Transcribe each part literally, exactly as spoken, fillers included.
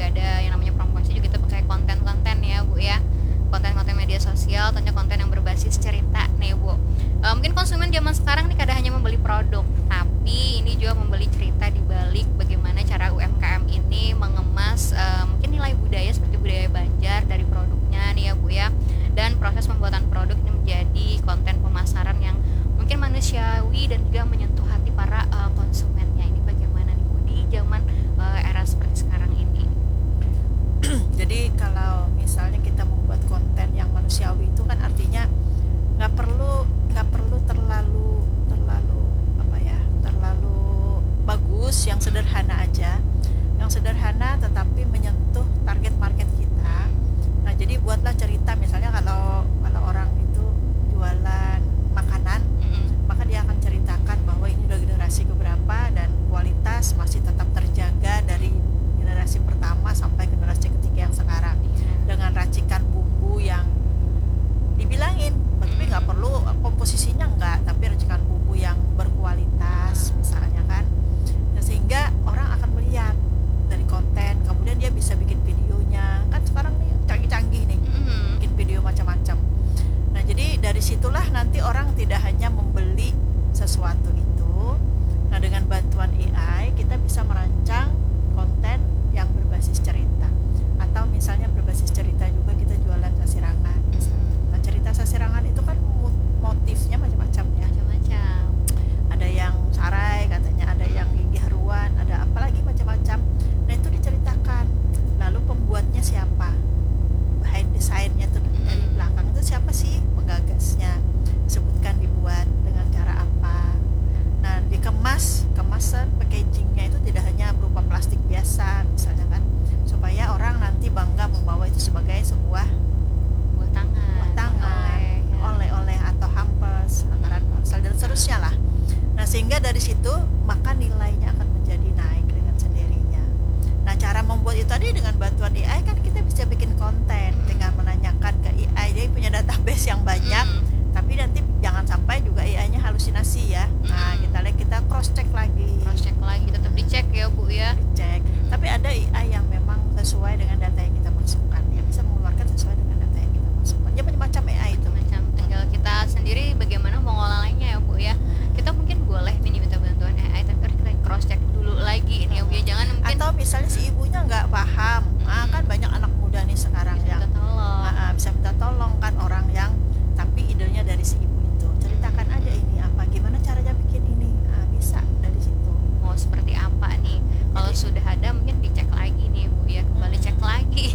juga ada yang namanya promosi juga, kita pakai konten-konten ya Bu ya, konten-konten media sosial, tentunya konten yang berbasis cerita nih Bu. E, mungkin konsumen zaman sekarang nih kadang hanya membeli produk, tapi ini juga membeli cerita di balik bagaimana cara U M K M ini mengemas e, mungkin nilai budaya seperti budaya Banjar dari produknya nih ya Bu ya, dan proses pembuatan produk ini menjadi konten pemasaran yang mungkin manusiawi dan juga menyentuh hati para e, konsumennya. Ini bagaimana nih Bu di zaman e, era seperti sekarang ini? Jadi kalau misalnya kita membuat konten yang manusiawi itu kan artinya nggak perlu nggak perlu terlalu terlalu apa ya terlalu bagus, yang sederhana aja, yang sederhana tetapi menyentuh target market kita. Nah jadi buatlah cerita, misalnya kalau kalau orang itu jualan makanan, mm-hmm. maka dia akan ceritakan bahwa ini udah generasi keberapa dan kualitas masih tetap terjaga dari generasi pertama sampai generasi ketiga yang sekarang, dengan racikan bumbu yang dibilangin, tapi nggak perlu komposisinya enggak, tapi racikan bumbu yang berkualitas misalnya kan. Nah, sehingga orang akan melihat dari konten, kemudian dia bisa bikin videonya, kan sekarang nih canggih-canggih nih, bikin video macam-macam. Nah jadi dari situlah nanti orang tidak hanya membeli sesuatu itu. Nah dengan bantuan A I kita bisa merancang konten yang berbasis cerita, atau misalnya berbasis cerita juga kita jualan sasirangan. Nah cerita sasirangan itu kan motifnya macam-macam ya, macam-macam. Ada yang sarai katanya, ada yang gigi haruan, ada apalagi macam-macam. Nah itu diceritakan. Lalu pembuatnya siapa, behind desainnya tuh dari belakang itu siapa sih penggagasnya, sebutkan dibuat dengan cara apa. Nah dikemas, kemasan packagingnya itu tidak hanya berupa plastik biasa misalnya kan, supaya orang nanti bangga membawa itu sebagai sebuah buah tangan, buah tangan, oleh-oleh atau hampers, makanan parsel dan seterusnya lah. Nah sehingga dari situ maka nilainya akan menjadi naik dengan sendirinya. Nah cara membuat itu tadi dengan bantuan A I kan kita bisa bikin konten, tinggal menanyakan ke A I, dia punya database yang banyak. Tapi nanti jangan sampai juga A I-nya halusinasi ya. Nah, kita lihat, kita cross check lagi. Cross check lagi, tetap dicek ya Bu ya. Dicek. Tapi ada A I yang memang sesuai dengan data yang kita masukkan. Dia bisa mengeluarkan sesuai dengan data yang kita masukkan. Ya macam-macam A I itu. Macam tinggal kita sendiri bagaimana mengolahnya ya Bu ya. Kita mungkin boleh nih minta bantuan A I, tapi harus kita cross check dulu lagi ini ya Bu ya. Jangan mungkin. Atau misalnya si ibunya nggak paham. Ah kan banyak anak muda nih sekarang bisa yang minta tolong. Ah, bisa minta tolong kan orang yang, tapi idenya dari si ibu itu, ceritakan aja ini apa, gimana caranya bikin ini, nah, bisa dari situ. Mau seperti apa nih, kalau Jadi, sudah ada mungkin dicek lagi nih Bu ya, kembali cek lagi.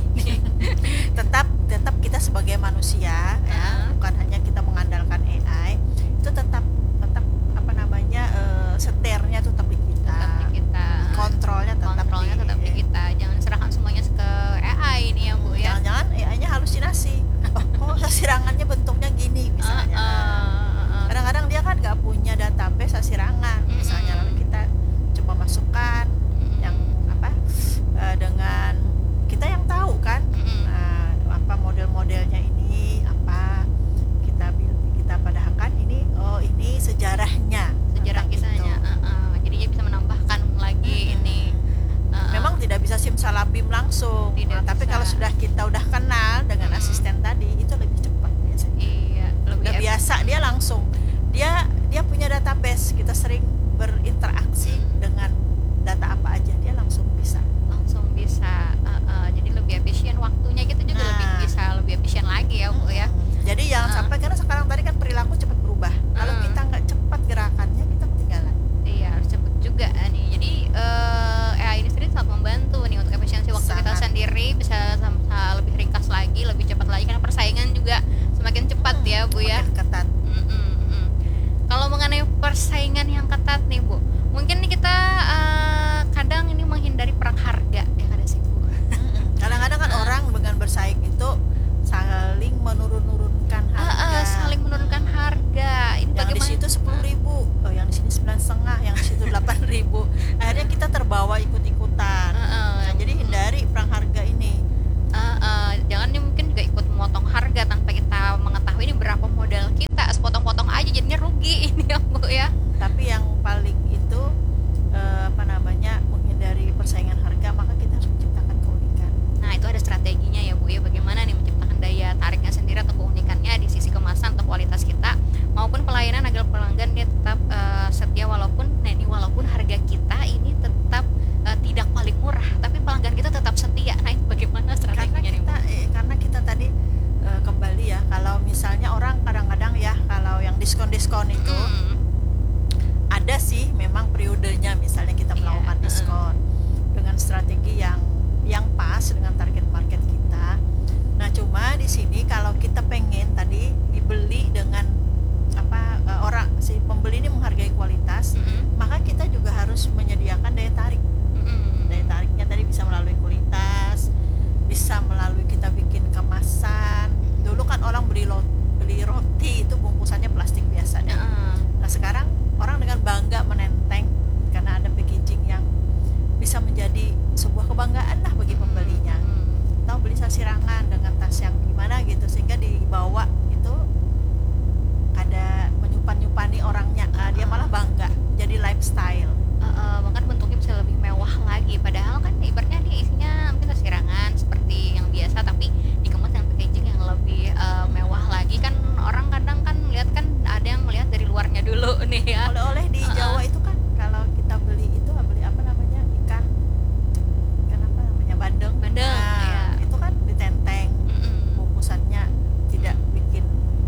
tetap tetap kita sebagai manusia ya, bukan hanya kita mengandalkan A I, itu tetap tetap apa namanya uh, setirnya tetap di kita, Tetap di kita. kontrolnya tetap Kontrolnya di, tetap di kita, jangan serahkan semuanya ke A I ini ya Bu ya. Jangan-jangan A I-nya halusinasi. Oh, sasirangannya bentuknya gini misalnya. Uh, uh, uh, Kadang-kadang dia kan nggak punya database sasirangan, Mm-mm. misalnya, lalu kita coba masukkan yang apa uh, dengan kita yang tahu kan, uh, apa model-modelnya ini, apa kita kita padahkan ini, oh ini sejarahnya, sejarah kisahnya. Uh, uh. Jadinya bisa menambahkan lagi Mm-mm. ini. Uh, uh. Memang tidak bisa simsalabim langsung, Tidak nah, tapi bisa. kalau sudah kita udah kenal dengan Mm-mm. asisten tadi itu lebih cepat biasanya. Iya, lebih Udah biasa, dia langsung dia dia punya database, kita sering berinteraksi dengan data apa aja, dia langsung bisa langsung bisa. Uh, uh. Jadi lebih efisien waktunya, kita juga Nah. lebih bisa lebih efisien lagi ya Bu ya. Jadi jangan Uh. sampai, karena sekarang tadi kan perilaku cepat berubah, kalau Uh. kita nggak cepat gerakannya kita ketinggalan. Iya, harus cepet juga nih. Jadi uh, A I ini sendiri sangat membantu nih untuk efisiensi waktu kita Sangat. sendiri, bisa sam- sa- lebih ringkas lagi, lebih cepat lagi, karena persaingan juga semakin cepat Hmm, ya Bu ya. makin ketat. Mm-mm-mm. Kalau mengenai persaingan yang ketat nih Bu, mungkin nih kita uh, kadang ini menghindari perang harga ya kada sih Bu. Kadang-kadang kan Uh. orang dengan bersaing itu saling menurun-nurunkan Uh, harga. uh, saling menurunkan harga. Ini Yang di bagaimana? situ sepuluh ribu, oh, yang di sini sembilan setengah, yang di situ delapan ribu. Akhirnya kita terbawa ikut-ikutan. Uh, uh, Nah, jadi hindari perang harga ini. Uh, uh, jangan nih mungkin juga ikut memotong harga tanpa kita mengetahui ini berapa modal kita, sepotong-potong aja jadinya rugi ini ya Bu ya. Tapi yang paling sesuai dengan target market kita. Nah cuma di sini kalau kita pengen tadi dibeli dengan apa eh, orang si pembeli ini menghargai kualitas, Mm-mm. maka kita juga harus menyediakan daya tarik. Mm-mm. Daya tariknya tadi bisa melalui kualitas, bisa melalui kita bikin kemasan. Dulu kan orang beli lo, beli roti itu bungkusannya plastik biasa deh. Heeh. Nah sekarang orang dengan bangga menenteng karena ada packaging yang bisa menjadi sebuah kebanggaan lah bagi pembelinya. Mm. Atau beli sasirangan dengan tas yang gimana gitu sehingga dibawa itu ada menyupan-nyupani orangnya, ah, dia malah bangga jadi lifestyle. Heeh, bahkan bentuknya bisa lebih mewah lagi, padahal kan ibaratnya dia isinya mungkin sasirangan seperti yang biasa tapi dikemas dengan packaging yang lebih eh, mewah lagi. Kan orang kadang kan melihat, kan ada yang melihat dari luarnya dulu nih ya. Oleh-oleh di Uh-uh. Jawa itu kan kalau kita beli itu beli apa namanya ikan ikan apa namanya bandeng. Bandeng, Nah, iya. itu kan ditenteng Mm-mm. bungkusannya tidak bikin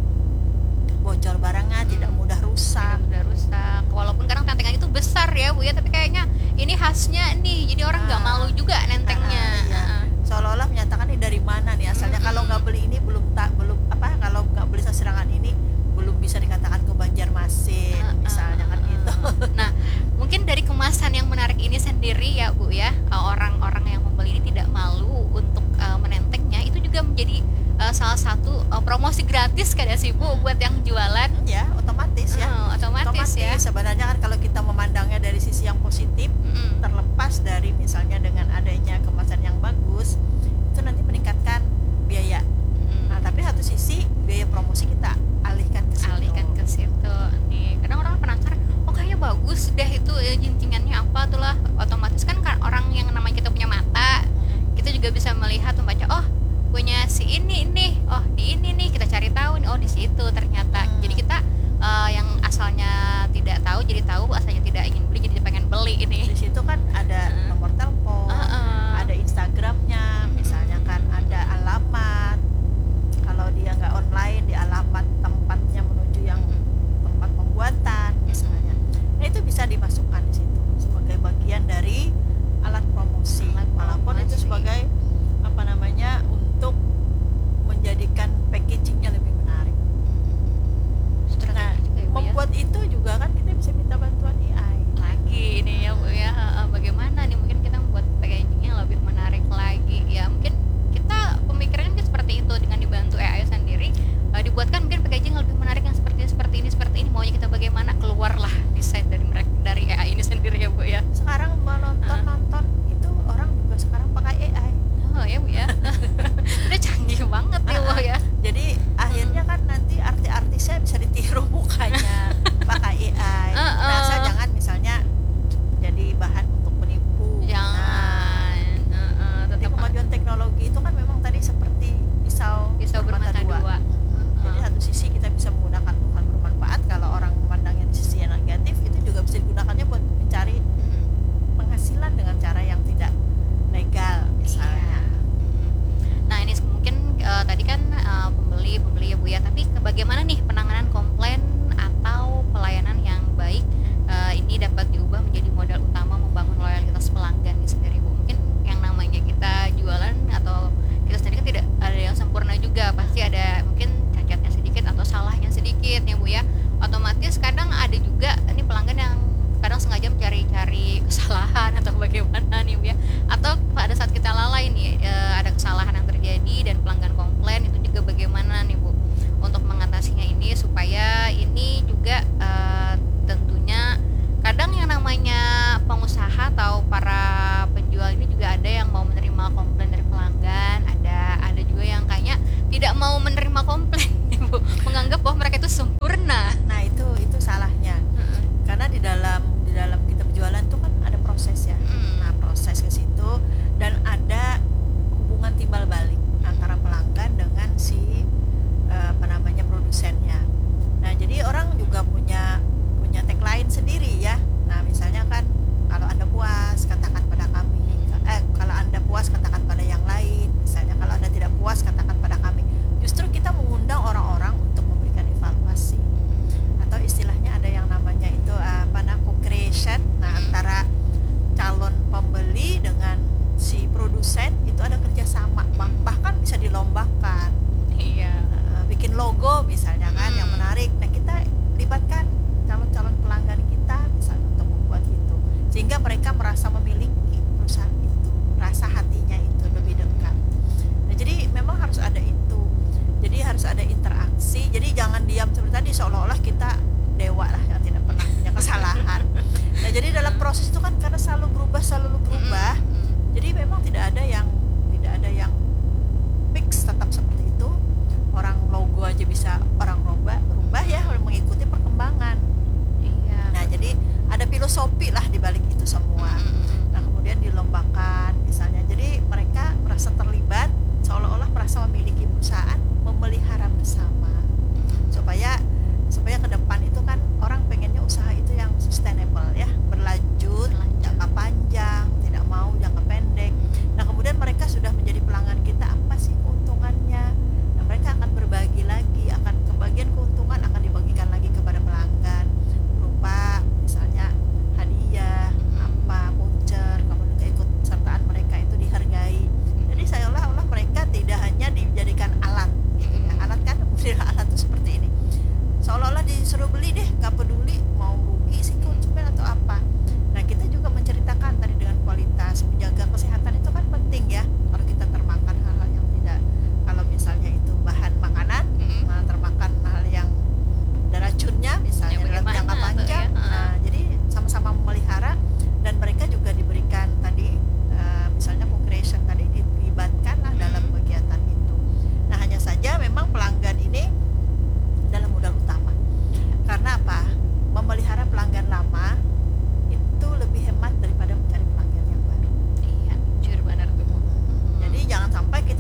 bocor barangnya, tidak mudah rusak. Tidak mudah rusak, walaupun kadang tentengan itu besar ya Bu ya, tapi kayaknya ini khasnya nih, jadi orang nggak Ah. malu juga nentengnya. Ah, iya. Heeh. Seolah-olah menyatakan ini dari mana nih asalnya. Mm-mm. Kalau nggak beli ini belum tak belum apa kalau nggak beli sasirangan ini belum bisa dikatakan ke Banjarmasin misalnya kan gitu. Nah, mungkin dari kemasan yang menarik ini sendiri ya Bu ya, uh, orang-orang yang membeli ini tidak malu untuk uh, menentengnya, itu juga menjadi uh, salah satu uh, promosi gratis kada sih Bu buat yang jualan. Ya otomatis ya. Uh, otomatis, ya. Sebenarnya kan kalau kita memandangnya dari sisi yang positif, Mm-mm. terlepas dari misalnya dengan adanya kemasan yang bagus itu nanti meningkatkan biaya. Mm-mm. Nah tapi satu sisi biaya promosi kita alihkan ke situ. Alihkan ke situ nih, kadang orang penasaran, oh kayaknya bagus deh itu ya, jincingannya apa tuh lah. Otomatis kan kan orang yang namanya kita punya mata, kita juga bisa melihat membaca, oh punya si ini nih, oh di ini nih, kita cari tahu nih, oh di situ ternyata. Hmm. Jadi kita uh, yang asalnya tidak tahu jadi tahu, asalnya tidak ingin beli jadi pengen beli ini. Di situ kan ada Hmm. nomor telepon, Uh-uh. ada Instagramnya, misalnya kan ada alamat. Kalau dia nggak online di alamat tempatnya menuju yang tempat pembuatan misalnya. Nah itu bisa dimasukkan di situ sebagai bagian dari alat promosi. Alat Walaupun itu promosi. sebagai apa namanya untuk menjadikan packagingnya lebih menarik. Strategi Nah juga ya, Bu, ya. membuat itu juga kan kita bisa minta bantuan A I. Lagi ini ya Bu ya, heeh, bagaimana nih mungkin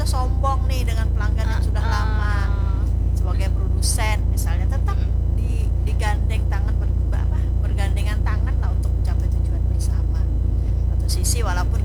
kita sombong nih dengan pelanggan yang sudah lama. Sebagai produsen misalnya tetap di, digandeng tangan ber, apa, bergandengan tangan lah untuk mencapai tujuan bersama. Satu sisi walaupun